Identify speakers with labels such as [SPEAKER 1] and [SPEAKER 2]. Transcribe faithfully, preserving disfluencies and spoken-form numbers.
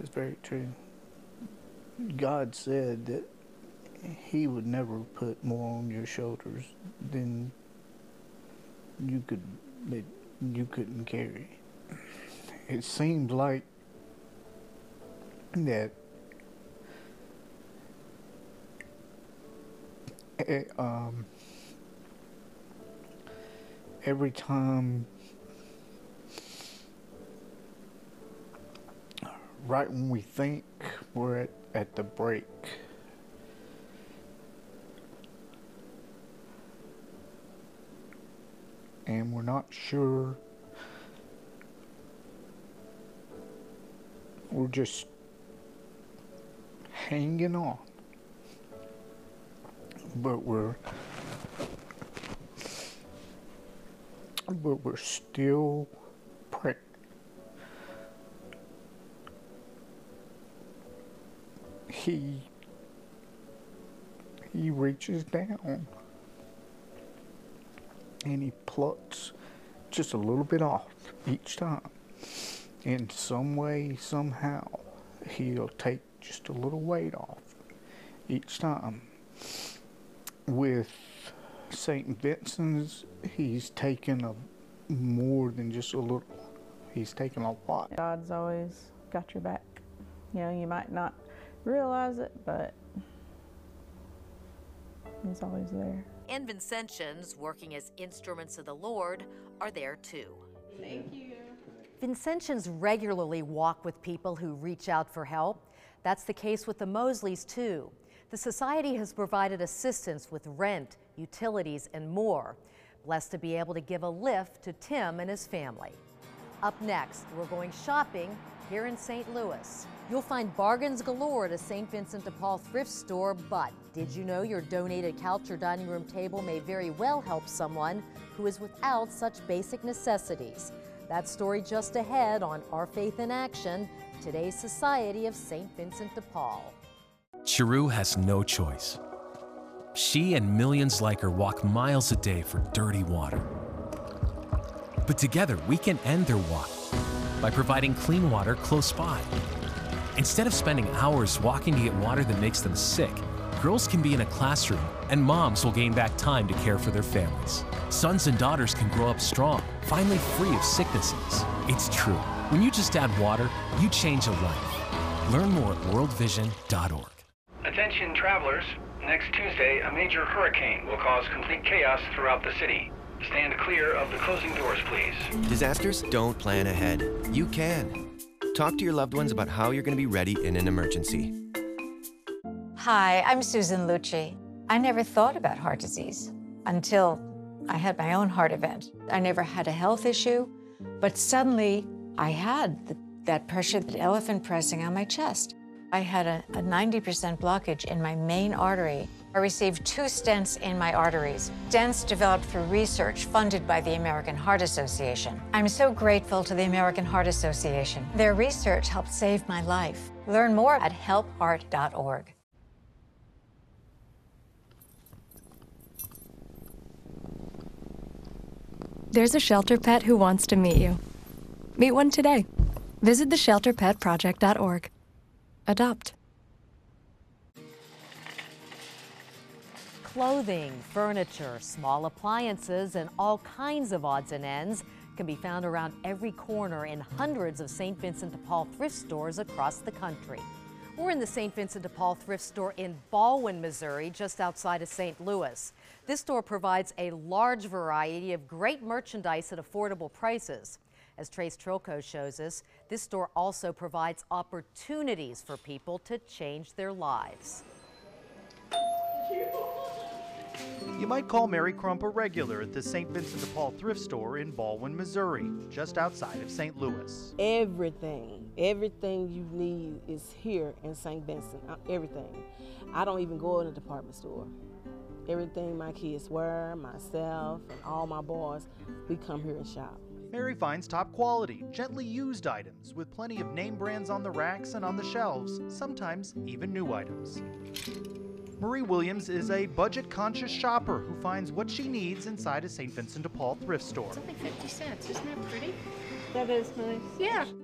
[SPEAKER 1] very true. God said that He would never put more on your shoulders than you could that you couldn't carry. It seemed like that it, um, every time, right when we think we're at, at the break, and we're not sure, we're just hanging on, but we're but we're still praying. He he reaches down and he plucks just a little bit off each time. In some way, somehow, he'll take just a little weight off each time. With Saint Vincent's, he's taken a more than just a little. He's taken a lot.
[SPEAKER 2] God's always got your back. You know, you might not realize it, but He's always there.
[SPEAKER 3] And Vincentians, working as instruments of the Lord, are there too.
[SPEAKER 2] Thank you.
[SPEAKER 3] Vincentians regularly walk with people who reach out for help. That's the case with the Mosleys too. The Society has provided assistance with rent, utilities, and more. Blessed to be able to give a lift to Tim and his family. Up next, we're going shopping here in Saint Louis. You'll find bargains galore at a Saint Vincent de Paul thrift store, but did you know your donated couch or dining room table may very well help someone who is without such basic necessities? That story just ahead on Our Faith in Action, today's Society of Saint Vincent de Paul.
[SPEAKER 4] Cheru has no choice. She and millions like her walk miles a day for dirty water. But together, we can end their walk by providing clean water close by. Instead of spending hours walking to get water that makes them sick, girls can be in a classroom and moms will gain back time to care for their families. Sons and daughters can grow up strong, finally free of sicknesses. It's true. When you just add water, you change a life. Learn more at world vision dot org.
[SPEAKER 5] Attention travelers, next Tuesday a major hurricane will cause complete chaos throughout the city. Stand clear of the closing doors, please.
[SPEAKER 6] Disasters don't plan ahead. You can. Talk to your loved ones about how you're going to be ready in an emergency.
[SPEAKER 7] Hi, I'm Susan Lucci. I never thought about heart disease until I had my own heart event. I never had a health issue, but suddenly I had the, that pressure, that elephant pressing on my chest. I had a, a ninety percent blockage in my main artery. I received two stents in my arteries. Stents developed through research funded by the American Heart Association. I'm so grateful to the American Heart Association. Their research helped save my life. Learn more at help heart dot org.
[SPEAKER 8] There's a shelter pet who wants to meet you. Meet one today. Visit the shelter pet project dot org. Adopt.
[SPEAKER 3] Clothing, furniture, small appliances, and all kinds of odds and ends can be found around every corner in hundreds of Saint Vincent de Paul thrift stores across the country. We're in the Saint Vincent de Paul thrift store in Baldwin, Missouri, just outside of Saint Louis. This store provides a large variety of great merchandise at affordable prices. As Trace Trilco shows us, this store also provides opportunities for people to change their lives.
[SPEAKER 9] You might call Mary Crump a regular at the Saint Vincent de Paul thrift store in Baldwin, Missouri, just outside of Saint Louis.
[SPEAKER 10] Everything, everything you need is here in Saint Vincent, everything. I don't even go in a department store. Everything my kids wear, myself, and all my boys, we come here and shop.
[SPEAKER 9] Mary finds top quality, gently used items with plenty of name brands on the racks and on the shelves, sometimes even new items. Marie Williams is a budget-conscious shopper who finds what she needs inside a Saint Vincent de Paul thrift store.
[SPEAKER 11] It's only fifty cents. Isn't that pretty?
[SPEAKER 2] That is nice.
[SPEAKER 11] Yeah.